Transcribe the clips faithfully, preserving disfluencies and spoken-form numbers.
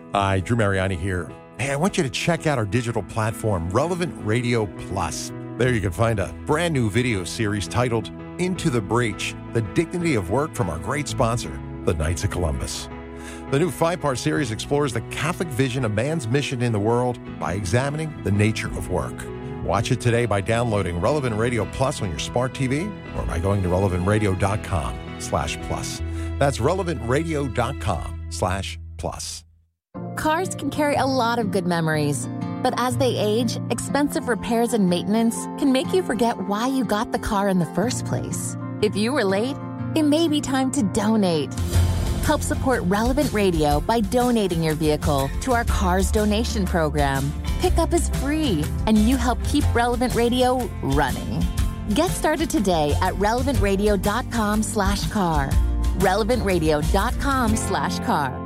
Hi, Drew Mariani here. Hey, I want you to check out our digital platform, Relevant Radio Plus. There you can find a brand new video series titled Into the Breach, The Dignity of Work from our great sponsor, the Knights of Columbus. The new five-part series explores the Catholic vision of man's mission in the world by examining the nature of work. Watch it today by downloading Relevant Radio Plus on your smart T V or by going to relevant radio dot com slash plus. That's relevant radio dot com slash plus. Cars can carry a lot of good memories, but as they age, expensive repairs and maintenance can make you forget why you got the car in the first place. If you were late, it may be time to donate. Help support Relevant Radio by donating your vehicle to our Cars Donation Program. Pickup is free, and you help keep Relevant Radio running. Get started today at relevant radio dot com slash car. relevant radio dot com slash car.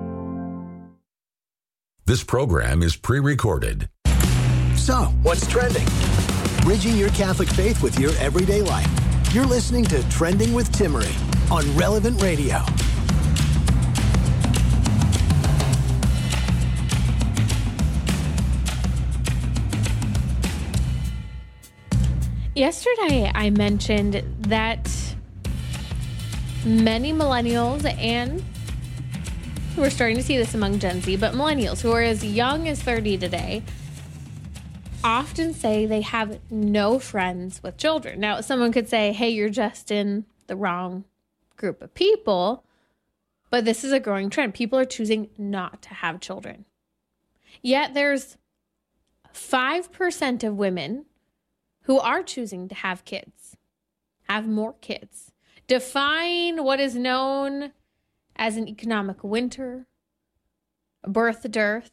This program is pre-recorded. So, what's trending? Bridging your Catholic faith with your everyday life. You're listening to Trending with Timmerie on Relevant Radio. Yesterday, I mentioned that many millennials, and we're starting to see this among Gen Z, but millennials who are as young as thirty today often say they have no friends with children. Now, someone could say, hey, you're just in the wrong group of people, but this is a growing trend. People are choosing not to have children. Yet there's five percent of women who are choosing to have kids, have more kids. Define what is known as an economic winter, a birth dearth.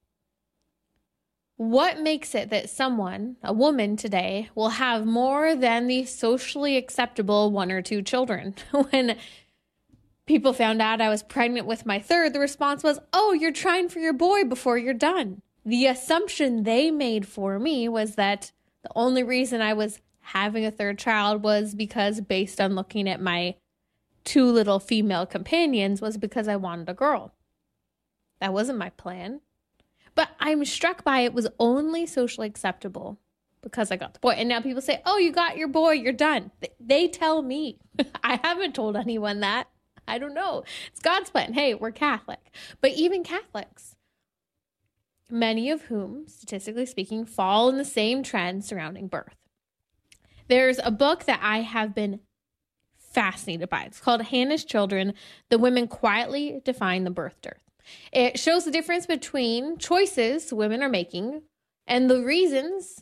What makes it that someone, a woman today, will have more than the socially acceptable one or two children? When people found out I was pregnant with my third, the response was, oh, you're trying for your boy before you're done. The assumption they made for me was that the only reason I was having a third child was because, based on looking at my two little female companions, was because I wanted a girl. That wasn't my plan. But I'm struck by it was only socially acceptable because I got the boy. And now people say, oh, you got your boy, you're done. They tell me. I haven't told anyone that. I don't know. It's God's plan. Hey, we're Catholic. But even Catholics, many of whom, statistically speaking, fall in the same trend surrounding birth. There's a book that I have been fascinated by. It's called Hannah's Children, The Women Quietly Define the Birth Dearth. It shows the difference between choices women are making and the reasons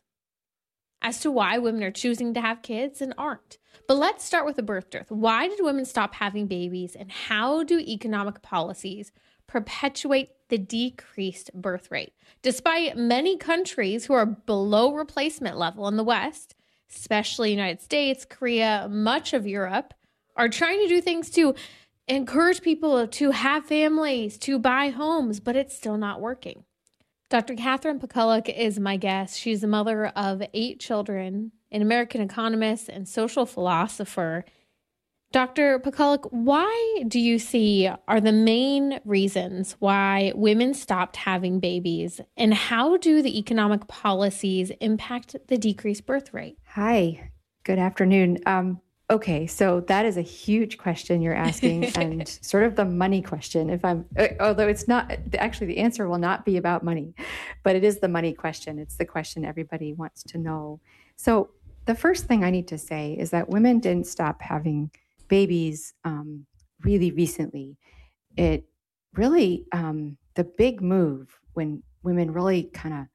as to why women are choosing to have kids and aren't. But let's start with the birth dearth. Why did women stop having babies, and how do economic policies perpetuate the decreased birth rate? Despite many countries who are below replacement level in the West, especially United States, Korea, much of Europe, are trying to do things to encourage people to have families, to buy homes, but it's still not working. Doctor Catherine Pakuluk is my guest. She's the mother of eight children, an American economist and social philosopher. Doctor Pakuluk, why do you see are the main reasons why women stopped having babies, and how do the economic policies impact the decreased birth rate? Hi, good afternoon. Um, okay, so that is a huge question you're asking, and sort of the money question. If I'm, although it's not actually, the answer will not be about money, but it is the money question. It's the question everybody wants to know. So the first thing I need to say is that women didn't stop having babies um, really recently. It really, um, the big move when women really kind of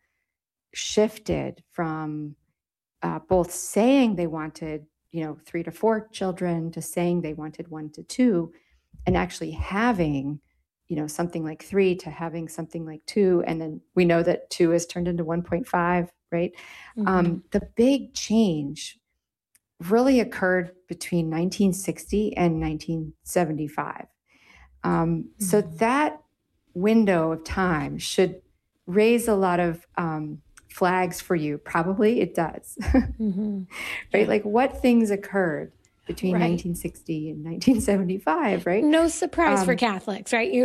shifted from uh, both saying they wanted, you know, three to four children to saying they wanted one to two, and actually having, you know, something like three to having something like two. And then we know that two has turned into one point five, right? Mm-hmm. Um, the big change really occurred between nineteen sixty and nineteen seventy-five. Um, mm-hmm. So that window of time should raise a lot of um, flags for you. Probably it does. Mm-hmm. Right? Like, what things occurred between right. nineteen sixty and nineteen seventy-five, right? No surprise um, for Catholics, right? You